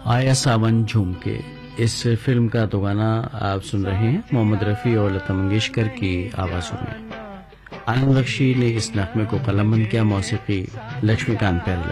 आया सावन झूम के, इस फिल्म का तो गाना आप सुन रहे हैं मोहम्मद रफ़ी और लता मंगेशकर की आवाज़ों में। आनंद बख्शी ने इस नगमे को कलमबंद किया, मौसीकी लक्ष्मीकांत प्यारेलाल।